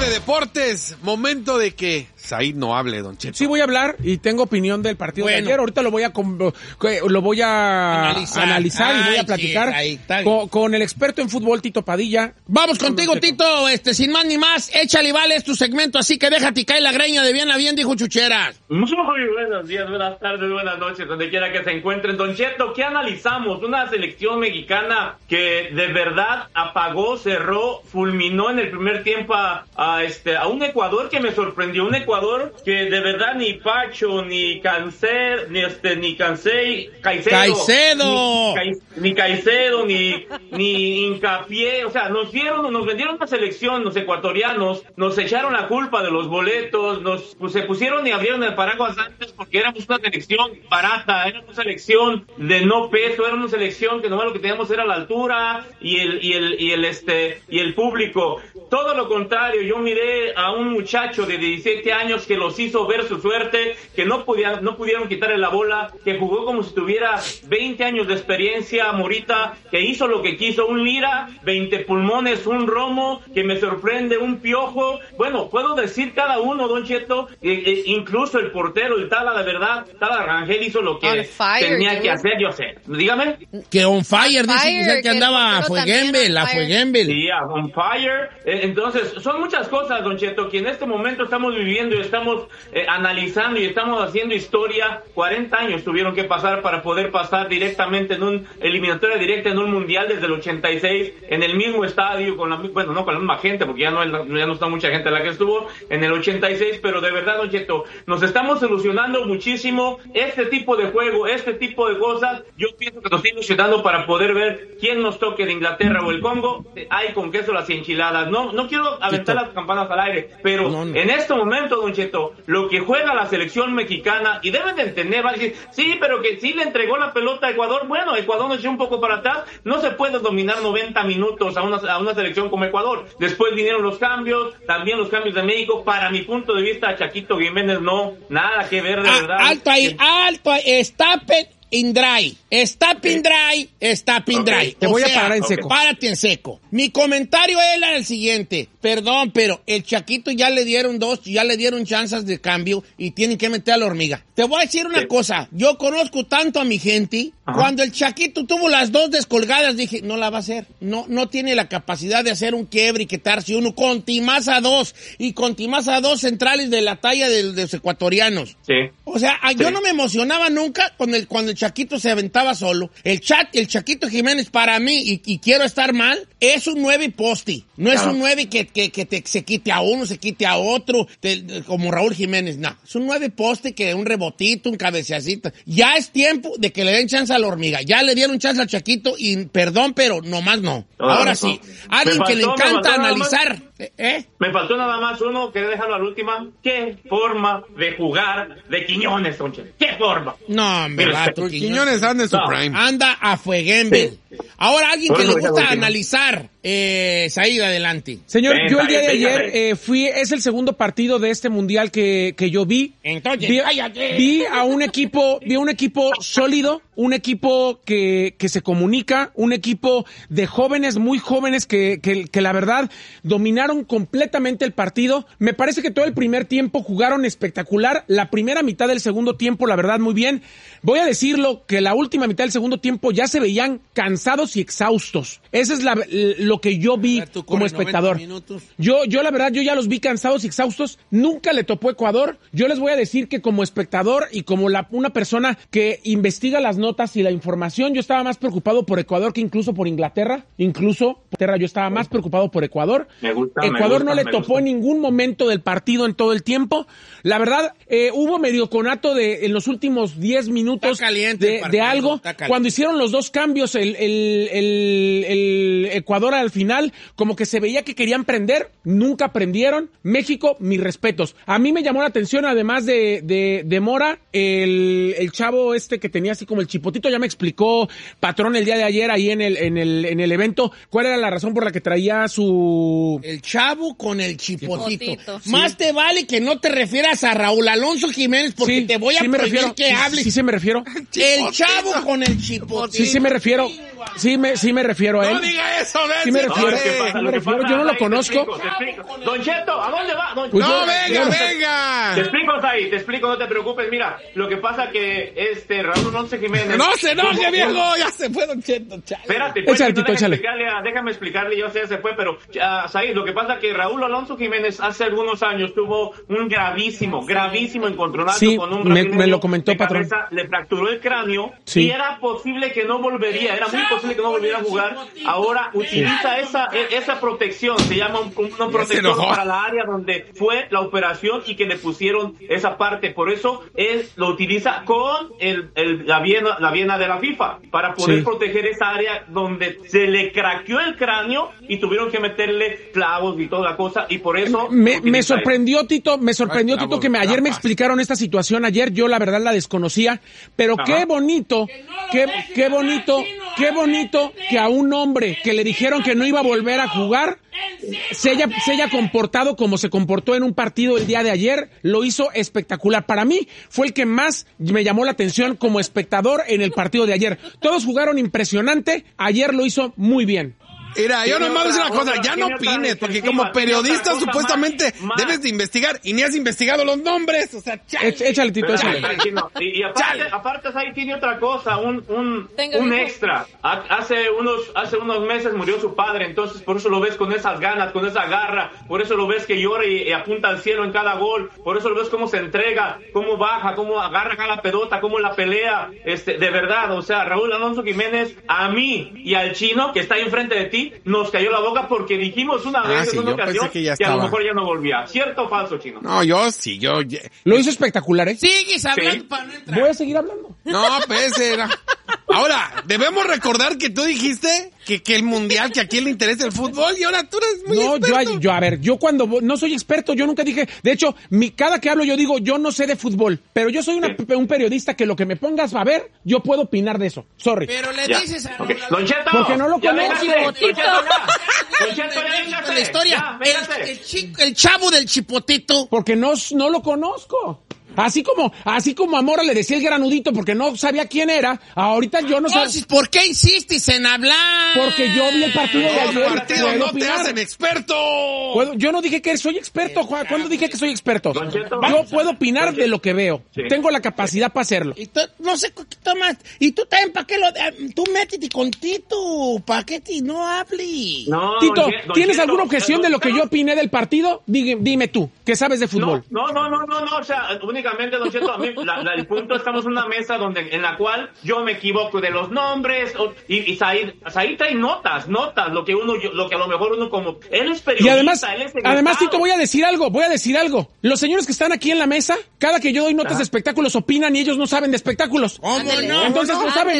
de deportes, momento de que Said no hable, Don Cheto. Sí voy a hablar y tengo opinión del partido de ayer. Ahorita lo voy a analizar y voy a platicar con el experto en fútbol, Tito Padilla. Vamos contigo, Tito. Sin más ni más, échale, vale, es tu segmento, así que déjate caer la greña de bien a bien, dijo Chucheras. Muy buenos días, buenas tardes, buenas noches, donde quiera que se encuentren. Don Cheto, ¿qué analizamos? Una selección mexicana que de verdad apagó, cerró, fulminó en el primer tiempo a un Ecuador que me sorprendió, un Ecuador que de verdad ni Pacho, ni Caicedo, ni Hincapié, o sea, nos vendieron una selección, los ecuatorianos, nos echaron la culpa de los boletos, se pusieron y abrieron el paraguas antes porque éramos una selección barata, éramos una selección de no peso, era una selección que nomás lo que teníamos era la altura y el público. Todo lo contrario, yo miré a un muchacho de 17 años que los hizo ver su suerte, que no pudieron quitarle la bola, que jugó como si tuviera 20 años de experiencia, Morita, que hizo lo que quiso, un Lira, 20 pulmones, un Romo, que me sorprende, un Piojo. Bueno, puedo decir cada uno, Don Cheto, incluso el portero, el Tala, de verdad, Tala Rangel hizo lo que tenía que hacer, yo sé. Dígame. Que on fire, dice que andaba a Fueguembel. Sí, on fire. Entonces, son muchas cosas, Don Cheto, que en este momento estamos viviendo y estamos analizando y estamos haciendo historia. 40 años tuvieron que pasar para poder pasar directamente en un eliminatoria directa en un mundial desde el 86, en el mismo estadio, no con la misma gente, porque ya no está mucha gente la que estuvo en el 86, pero de verdad, Don Cheto, nos estamos ilusionando muchísimo. Este tipo de juego, este tipo de cosas, yo pienso que nos está ilusionando para poder ver quién nos toque de Inglaterra o el Congo. Hay con queso las enchiladas. No quiero aventar las campanas al aire, pero en este momento, Don Cheto, lo que juega la selección mexicana, y deben de entender, van a decir, sí, pero que sí le entregó la pelota a Ecuador. Bueno, Ecuador nos echó un poco para atrás, no se puede dominar 90 minutos a una selección como Ecuador. Después vinieron los cambios, también los cambios de México. Para mi punto de vista, Chaquito Jiménez nada que ver, de verdad. Alto ahí, Stopping dry. Te voy a parar en seco. Párate en seco. Mi comentario era el siguiente. Perdón, pero el Chaquito ya le dieron chances de cambio y tienen que meter a la hormiga. Te voy a decir una cosa. Yo conozco tanto a mi gente. Ajá. Cuando el Chaquito tuvo las dos descolgadas, dije, no la va a hacer. No tiene la capacidad de hacer un quiebre y quitarse uno. Con Timás a dos centrales de la talla de los ecuatorianos. Sí. O sea, yo no me emocionaba nunca cuando el Chaquito se aventaba solo. El Chaquito Jiménez, para mí, y quiero estar mal, es un 9 poste. No es un 9 que se quite a uno, se quite a otro, como Raúl Jiménez. No, es un 9 poste que un rebotito, un cabeceacito. Ya es tiempo de que le den chance a la hormiga. Ya le dieron chance al Chaquito y perdón, pero nomás no. Ahora sí, alguien que le encanta analizar. Me faltó nada más uno, quería dejarlo a la última. ¿Qué forma de jugar de Quiñones, Tonche? ¿Qué forma? No, me vato, Quiñones anda en su prime. Anda a Fueguembel. Sí. Ahora, alguien que le gusta analizar. Said, adelante. Señor, yo el día de ayer es el segundo partido de este mundial que yo vi. Entonces, vi a un equipo sólido, un equipo que se comunica, un equipo de jóvenes, muy jóvenes que la verdad dominaron completamente el partido. Me parece que todo el primer tiempo jugaron espectacular. La primera mitad del segundo tiempo, la verdad, muy bien. Voy a decirlo que la última mitad del segundo tiempo ya se veían cansados y exhaustos. Esa es lo que yo vi como espectador. Yo la verdad, yo ya los vi cansados y exhaustos. Nunca le topó Ecuador. Yo les voy a decir que como espectador y como una persona que investiga las notas y la información, yo estaba más preocupado por Ecuador que incluso por Inglaterra. Yo estaba más preocupado por Ecuador. Ecuador no le topó en ningún momento del partido en todo el tiempo. La verdad, hubo medio conato en los últimos 10 minutos de algo. Cuando hicieron los dos cambios, el Ecuador al final, como que se veía que querían prender, nunca prendieron. México, mis respetos. A mí me llamó la atención, además de Mora, el chavo que tenía así como el chipotito, ya me explicó Patrón el día de ayer ahí en el evento, cuál era la razón por la que traía el Chavo con el Chipotito. Chipotito. Más te vale que no te refieras a Raúl Alonso Jiménez porque te voy a prohibir que hables. Sí, me refiero. El Chavo con el Chipotito. Sí, me refiero. Sí me refiero a él. No diga eso, ¿ves? Sí me refiero. ¿qué pasa? Lo que pasa, Yo no lo ahí conozco. te explico. Don Cheto, ¿a dónde va? Pues No, yo- venga. Te explico, no te preocupes. Mira, lo que pasa que Raúl Alonso Jiménez... No se enoje, viejo. Ya se fue, Don Cheto. Espérate, pues, Échale, no, Tito, échale. déjame explicarle, yo sé, se fue, pero, Said, lo que pasa que Raúl Alonso Jiménez hace algunos años tuvo un gravísimo encontronazo Sí, con un me brasileño lo comentó, de patrón. cabeza, le fracturó el cráneo Sí. y era posible que no volvería, era muy posible que no volviera a jugar. Ahora utiliza esa protección, se llama una protección enojó. para la área donde fue la operación y que le pusieron esa parte. Por eso él lo utiliza con la viena de la FIFA para poder Sí. proteger esa área donde se le craqueó el cráneo y tuvieron que meterle clavos y toda la cosa y por eso Me sorprendió, Tito, Ay, que ayer me capaz. explicaron esta situación. Ayer yo la verdad la desconocía, pero Ajá. qué bonito que a un hombre que le dijeron que no iba a volver a jugar se haya comportado como se comportó en un partido el día de ayer. Lo hizo espectacular. Para mí fue el que más me llamó la atención como espectador en el partido de ayer. Todos jugaron impresionante. Ayer lo hizo muy bien. Mira, yo Tiene nomás voy a decir otra- una cosa, otra- ya no tiene otra opines, porque perspectiva, como tiene otra periodista cosa supuestamente más. debes de investigar y ni has investigado los nombres, o sea, chale. Échale, Tito, ¿Verdad? échale. Tranquilo. Y aparte ahí tiene otra cosa, un Tenga, dijo. extra. Hace unos meses murió su padre, entonces por eso lo ves con esas ganas, con esa garra, por eso lo ves que llora y apunta al cielo en cada gol, por eso lo ves cómo se entrega, cómo baja, cómo agarra cada pelota, cómo la pelea, de verdad, o sea, Raúl Alonso Jiménez, a mí y al chino que está ahí enfrente de ti, nos cayó la boca porque dijimos una vez sí, en una yo pensé ocasión que ya a lo estaba. mejor ya no volvía. ¿Cierto o falso, chino? No, yo sí, yo... Lo hizo espectacular, ¿eh? Sigues hablando Sí. para no entrar. Voy a seguir hablando. No, pues era... Ahora, debemos recordar que tú dijiste que el mundial, que a quién le interesa el fútbol y ahora tú eres muy No, experto. a ver, yo cuando no soy experto, yo nunca dije, de hecho, cada que hablo yo digo, yo no sé de fútbol, pero yo soy un periodista que lo que me pongas a ver, yo puedo opinar de eso. Sorry. Pero le Ya. dices a Ok. Raúl Don Cheto, Porque no lo ya conozco. véngase. Don Chipotito. Cheto, ya. Don Cheto, ya de México véngase. en la historia. Ya, véngase. El Chavo del Chipotito. Porque no lo conozco. Así como a Mora le decía el granudito porque no sabía quién era, ahorita yo no sé. Entonces, ¿por qué insistes en hablar? Porque yo vi el partido de Los ayer. partidos puedo no te opinar. hacen experto. Yo no dije que soy experto, Juan. ¿Cuándo dije que soy experto? Don Cheto. Yo puedo opinar Don Cheto. de lo que veo. Sí. Tengo la capacidad para hacerlo. Y tú, no sé, Tomás, y tú también, ¿para qué tú métete con Tito? ¿Para qué no hables? No, Tito, don ¿tienes Cheto, alguna objeción de lo que yo Cheto. opiné del partido? Dime tú, que sabes de fútbol. No, o sea, únicamente, Don Cheto, a mí, el punto, estamos en una mesa en la cual yo me equivoco de los nombres, y Said trae notas, lo que a lo mejor uno como, él es periodista, Y además, él es egresado. Tito, voy a decir algo. Los señores que están aquí en la mesa, cada que yo doy notas de espectáculos opinan y ellos no saben de espectáculos. ¿Cómo Ándale. no? Entonces no saben.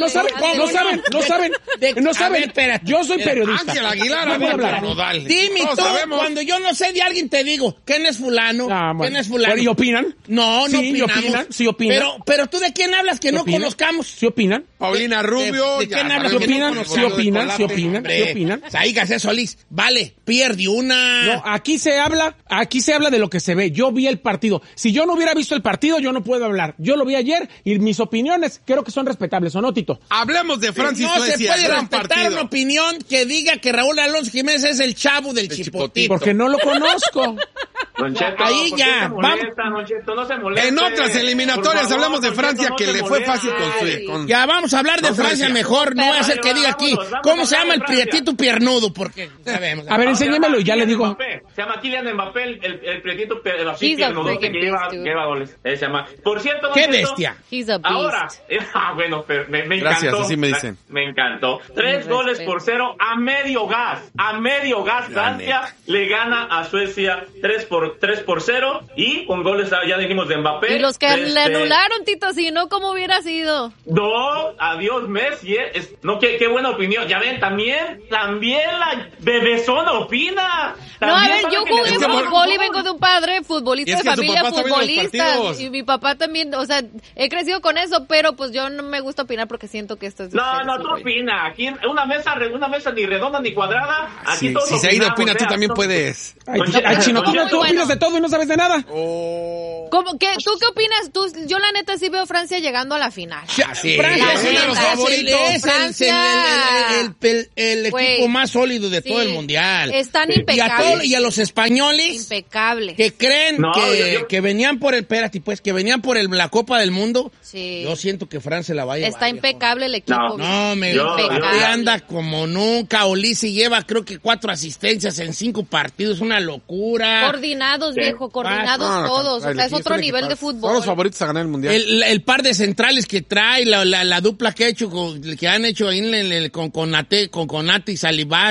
A ver, espérate. Yo soy periodista. Ángel Aguilar, No puedo amigo, hablar. Nodal. Dime Todos tú, sabemos. cuando yo no sé de alguien te digo, ¿quién es fulano? Ah, bueno. ¿Quién es fulano? ¿Y opinan? No, Sí, y opinamos. sí opinan. Pero tú de quién hablas que no ¿Opinan? conozcamos. ¿Sí opinan? Paulina Rubio. ¿De ya quién hablas sabemos que ¿Sí opinan? no que ¿Sí conozcamos? opinan? ¿Sí Chocolate. opinan? ¿Sí opinan? Ahí García Solís, vale, pierde una. No, aquí se habla de lo que se ve. Yo vi el partido. Si yo no hubiera visto el partido, yo no puedo hablar. Yo lo vi ayer y mis opiniones creo que son respetables, ¿o no, Tito? Hablemos de Francis No se Suecia, puede gran respetar partido. una opinión que diga que Raúl Alonso Jiménez es el Chavo del Chipotito. Porque no lo conozco. Don Cheto, Ahí ¿por qué ya, se molesta, Don Cheto? No se moleste. En otras eliminatorias Por favor, hablamos de Don Cheto, Francia, no que se le fue moleste. fácil con Ya vamos a hablar de No, Francia Francia. mejor, no voy a hacer que diga aquí. Vámonos, ¿Cómo se llama el Francia. prietito piernudo? Porque sabemos. A ver, enséñamelo y ya le digo. Se llama Kylian Mbappé, el prietito así He's a piernudo que freaking lleva beast, dude. goles. Se llama. Por cierto, Don ¡Qué Cheto, bestia! He's a beast. Ahora, bueno, pero me Gracias, encantó. así me dicen. Me encantó. 3 goles por 0 a medio gas. Francia le gana a Suecia 3 por 0 y con goles, ya dijimos, de Mbappé. Y los que le anularon, Tito, si no, ¿cómo hubiera sido? No, adiós Messi. No, qué buena opinión. Ya ven, también la bebezona opina. No, a También ver, sabe yo que le jugué gusta fútbol. fútbol y vengo de un padre futbolista Y es de que su familia papá está viendo los futbolista. partidos. Y mi papá también, o sea, he crecido con eso, pero pues yo no me gusta opinar porque siento que esto es... No, tú opina. Aquí una mesa ni redonda ni cuadrada. Aquí todos Si Said opinamos, opina, tú también todos- puedes. Ay, Chino, tú Muy opinas bueno. de todo y no sabes de nada. ¿Cómo, qué, ¿Tú qué opinas? Yo la neta sí veo a Francia llegando a la final. Sí. Francia es Es uno de los favoritos. el Güey. equipo más sólido de Sí. todo el mundial. Están Y a, impecables. y a los españoles Impecables. que creen No, que venían por la Copa del Mundo. Sí. Yo siento que Francia la va a llevar. Está viejo. impecable el equipo. No. No, me Impecable. anda como nunca. Olise lleva creo que 4 asistencias en 5 partidos, una locura. Coordinados, Sí. viejo, coordinados No, no, todos. O el sea, es equipo otro es un nivel de equipazo. fútbol. Son los favoritos a ganar el mundial. El par de centrales que trae, la dupla que han hecho ahí con Konate y Saliba,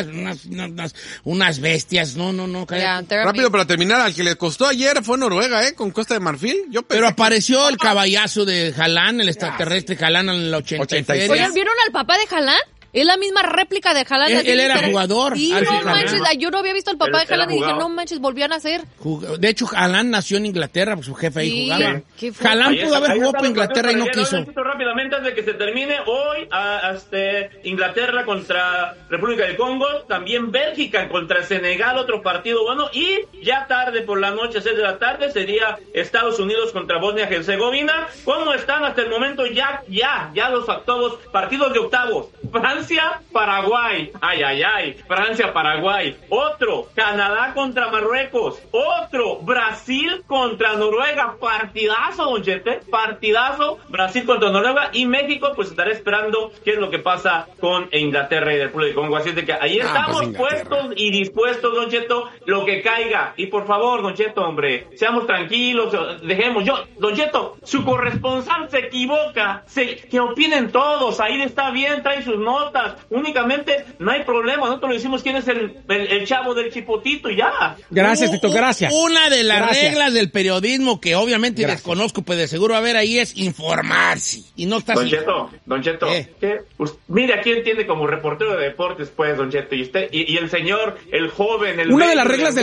unas bestias. No, Yeah, cállate. they're Rápido para terminar, al que le costó ayer fue Noruega, con Costa de Marfil. Yo pensé Pero que- apareció el caballazo de Haaland, el extraterrestre Haaland en el 86. Oigan, ¿vieron al papá de Haaland? Es la misma réplica de Haaland. Él así era literal. jugador, Sí, Alfie no Haaland. manches. Yo no había visto al papá Él de Haaland y dije, jugaba. no manches, volvían a hacer. De hecho, Haaland nació en Inglaterra, pues su jefe ahí Sí, jugaba. qué fuerte. Haaland pudo haber Ahí jugado está por la Inglaterra y no ocasión quiso. para llegar. Rápidamente, antes de que se termine, hoy Inglaterra contra República del Congo, también Bélgica contra Senegal, otro partido bueno, y ya tarde por la noche, 6 de la tarde, sería Estados Unidos contra Bosnia-Herzegovina. ¿Cómo están hasta el momento ya los partidos de octavos? Francia, Paraguay, Francia, Paraguay, otro, Canadá contra Marruecos, otro, Brasil contra Noruega, partidazo, don Chete, partidazo, Brasil contra Noruega, y México, pues estará esperando qué es lo que pasa con Inglaterra y República del Congo, así es de que ahí estamos pues Inglaterra. puestos y dispuestos, don Cheto, lo que caiga, y por favor, don Cheto, hombre, seamos tranquilos, don Cheto, su corresponsal se equivoca, que opinen todos, ahí está bien, trae sus notas, únicamente no hay problema, nosotros le decimos quién es el chavo del chipotito y ya. Gracias, Tito, gracias. Una de las Gracias. reglas del periodismo que obviamente Gracias. desconozco, pues de seguro a ver ahí es informarse. Y no está Don así. Cheto, ¿qué? Mire, aquí entiende como reportero de deportes, pues, don Cheto, y usted, y el señor, el joven, Una de las reglas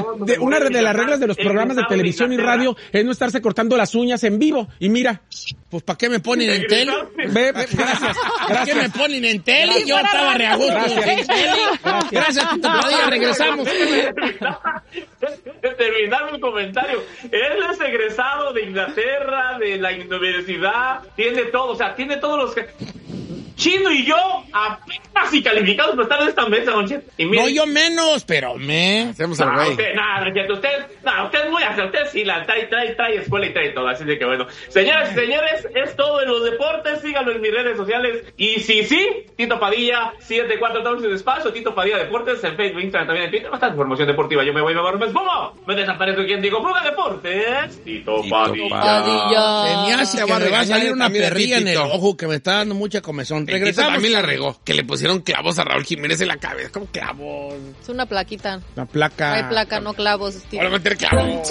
de los programas de televisión y radio es no estarse cortando las uñas en vivo. Y mira, Pues ¿para qué me ponen en tele? gracias. ¿Para qué me ponen en tele? Yo estaba re a gusto Gracias. en tele. Gracias, Tito Padilla, regresamos. Terminar mi comentario. Él es egresado de Inglaterra, de la universidad, tiene todo, o sea, tiene todos los... Chino y yo apenas y calificados para estar en esta mesa, don Cheto. Y mire, No, yo menos, pero Hacemos al güey. usted es muy hacia usted sí la trae escuela y trae todo, así de que bueno. Señoras y señores, es todo en los deportes, síganlo en mis redes sociales, y sí, Tito Padilla, 74 de espacio, Tito Padilla Deportes, en Facebook, Instagram, también en Twitter, bastante información deportiva, yo me voy, me esfumo, me desaparezco, quien digo, Fuga Deportes, Tito Padilla. Padilla. se me hace Te que va a me va a regañar salir una también a ti, perrilla en el Tito. ojo que me está dando mucha comezón. Regresamos. Regresamos. También la regó, que le pusieron clavos a Raúl Jiménez en la cabeza. ¿Cómo clavos? Es una plaquita. La placa. Hay placa, no clavos. Tito. Ahora meter clavos.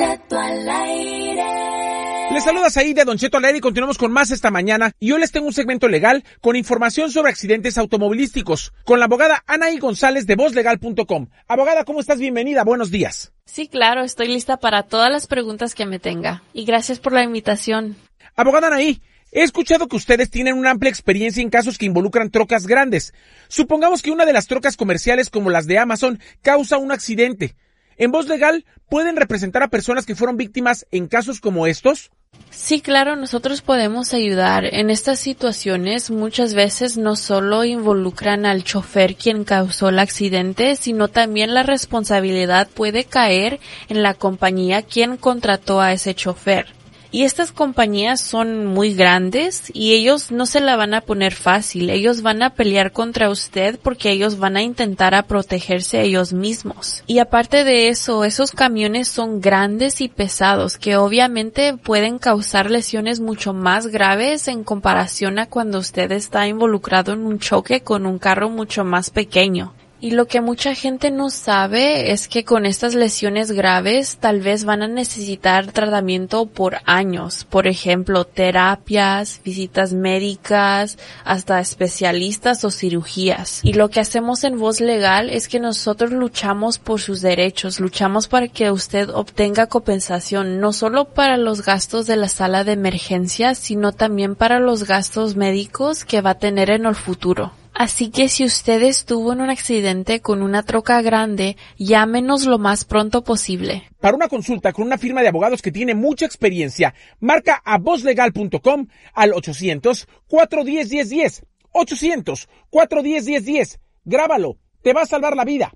Les saluda Said de Don Cheto al aire y continuamos con más esta mañana. Y hoy les tengo un segmento legal con información sobre accidentes automovilísticos con la abogada Anaí González de vozlegal.com. Abogada, ¿cómo estás? Bienvenida. Buenos días. Sí, claro, estoy lista para todas las preguntas que me tenga. Y gracias por la invitación. Abogada Anaí, he escuchado que ustedes tienen una amplia experiencia en casos que involucran trocas grandes. Supongamos que una de las trocas comerciales como las de Amazon causa un accidente. ¿En Voz Legal pueden representar a personas que fueron víctimas en casos como estos? Sí, claro, nosotros podemos ayudar. En estas situaciones muchas veces no solo involucran al chofer quien causó el accidente, sino también la responsabilidad puede caer en la compañía quien contrató a ese chofer. Y estas compañías son muy grandes y ellos no se la van a poner fácil. Ellos van a pelear contra usted porque ellos van a intentar a protegerse ellos mismos. Y aparte de eso, esos camiones son grandes y pesados que obviamente pueden causar lesiones mucho más graves en comparación a cuando usted está involucrado en un choque con un carro mucho más pequeño. Y lo que mucha gente no sabe es que con estas lesiones graves tal vez van a necesitar tratamiento por años. Por ejemplo, terapias, visitas médicas, hasta especialistas o cirugías. Y lo que hacemos en Voz Legal es que nosotros luchamos por sus derechos, luchamos para que usted obtenga compensación, no solo para los gastos de la sala de emergencia, sino también para los gastos médicos que va a tener en el futuro. Así que si usted estuvo en un accidente con una troca grande, llámenos lo más pronto posible. Para una consulta con una firma de abogados que tiene mucha experiencia, marca a vozlegal.com al 800-410-1010. 800-410-1010. Grábalo, te va a salvar la vida.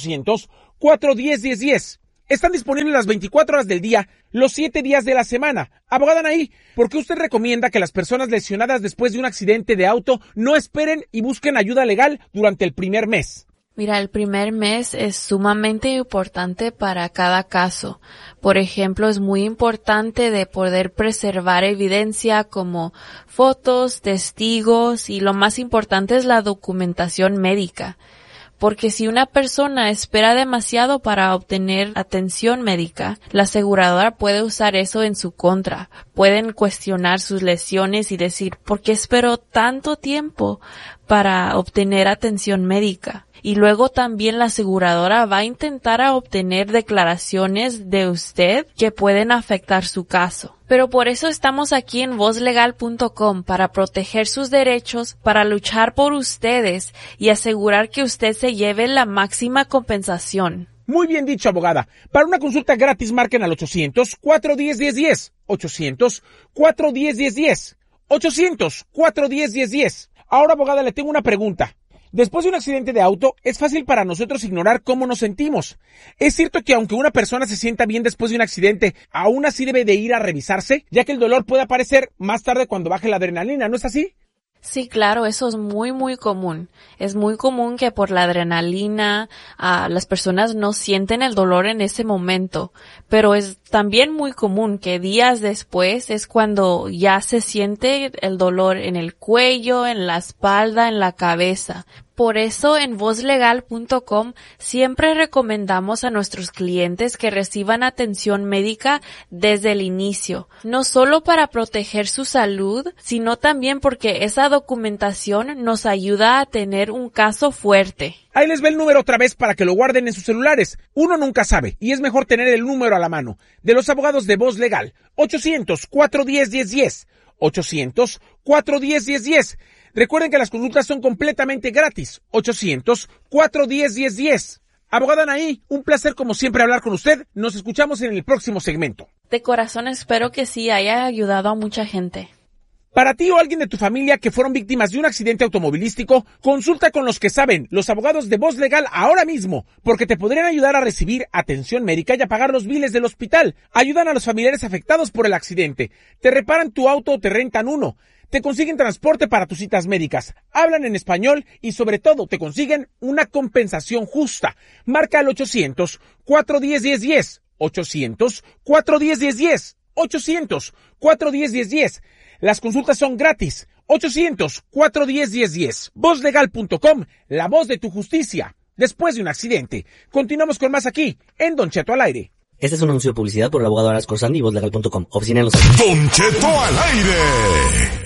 800-410-1010. Están disponibles las 24 horas del día, los 7 días de la semana. Abogada Anaí, ¿por qué usted recomienda que las personas lesionadas después de un accidente de auto no esperen y busquen ayuda legal durante el primer mes? Mira, el primer mes es sumamente importante para cada caso. Por ejemplo, es muy importante de poder preservar evidencia como fotos, testigos y lo más importante es la documentación médica. Porque si una persona espera demasiado para obtener atención médica, la aseguradora puede usar eso en su contra. Pueden cuestionar sus lesiones y decir, ¿por qué esperó tanto tiempo para obtener atención médica? Y luego también la aseguradora va a intentar obtener declaraciones de usted que pueden afectar su caso. Pero por eso estamos aquí en vozlegal.com, para proteger sus derechos, para luchar por ustedes y asegurar que usted se lleve la máxima compensación. Muy bien dicho, abogada. Para una consulta gratis, marquen al 800-410-1010. 800-410-1010. 800-410-1010. Ahora, abogada, le tengo una pregunta. Después de un accidente de auto, es fácil para nosotros ignorar cómo nos sentimos. ¿Es cierto que aunque una persona se sienta bien después de un accidente, aún así debe de ir a revisarse, ya que el dolor puede aparecer más tarde cuando baje la adrenalina, ¿no es así? Sí, claro, eso es muy común. Es muy común que por la adrenalina las personas no sienten el dolor en ese momento, pero es también muy común que días después es cuando ya se siente el dolor en el cuello, en la espalda, en la cabeza. Por eso en vozlegal.com siempre recomendamos a nuestros clientes que reciban atención médica desde el inicio, no solo para proteger su salud, sino también porque esa documentación nos ayuda a tener un caso fuerte. Ahí les ve el número otra vez para que lo guarden en sus celulares. Uno nunca sabe y es mejor tener el número a la mano. De los abogados de Voz Legal, 800-410-1010. 800-410-1010. Recuerden que las consultas son completamente gratis. 800-410-1010. Abogada Anaí, un placer como siempre hablar con usted. Nos escuchamos en el próximo segmento. De corazón espero que sí haya ayudado a mucha gente. Para ti o alguien de tu familia que fueron víctimas de un accidente automovilístico, consulta con los que saben, los abogados de Voz Legal ahora mismo, porque te podrían ayudar a recibir atención médica y a pagar los biles del hospital. Ayudan a los familiares afectados por el accidente. Te reparan tu auto o te rentan uno. Te consiguen transporte para tus citas médicas, hablan en español y sobre todo te consiguen una compensación justa. Marca al 800-410-1010. 800-410-1010. 800-410-1010. Las consultas son gratis. 800-410-1010. Vozlegal.com, la voz de tu justicia. Después de un accidente. Continuamos con más aquí, en Don Cheto al aire. Este es un anuncio de publicidad por el abogado Aras Corsandi y Vozlegal.com. Oficina en Los Ángeles. Don Cheto al aire.